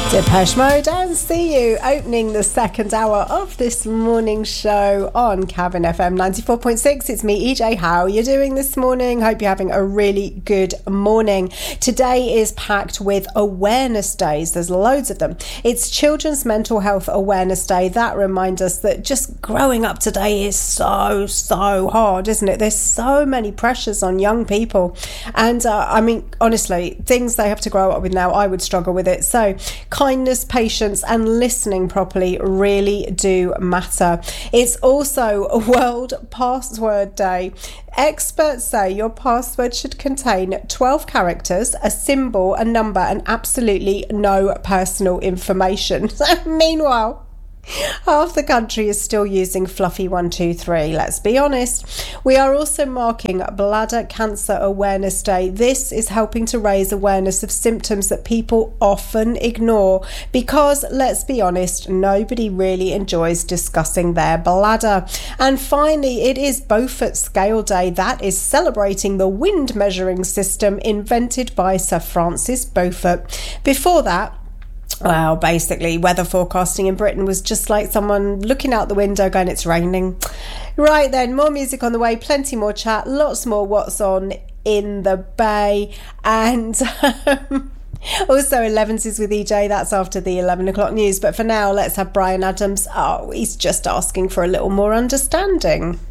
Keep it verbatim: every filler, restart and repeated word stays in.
Depeche Mode and See You, opening the second hour of this morning show on Cabin F M ninety-four point six. It's me, E J. How are you doing this morning? Hope you're having a really good morning. Today is packed with awareness days. There's loads of them. It's Children's Mental Health Awareness Day. That reminds us that just growing up today is so, so hard, isn't it? There's so many pressures on young people. And uh, I mean, honestly, things they have to grow up with now, I would struggle with it. So kindness, patience and listening properly really do matter. It's also World Password Day. Experts say your password should contain twelve characters, a symbol, a number and absolutely no personal information. Meanwhile, half the country is still using fluffy one two three. Let's be honest. We are also marking Bladder Cancer Awareness Day. This is helping to raise awareness of symptoms that people often ignore because, let's be honest, nobody really enjoys discussing their bladder. And finally, it is Beaufort Scale Day. That is celebrating the wind measuring system invented by Sir Francis Beaufort. Before that, well, basically, weather forecasting in Britain was just like someone looking out the window going, it's raining. Right then, more music on the way, plenty more chat, lots more what's on in the bay, and um, also elevens is with E J. That's after the eleven o'clock news. But for now, let's have Bryan Adams. Oh, he's just asking for a little more understanding.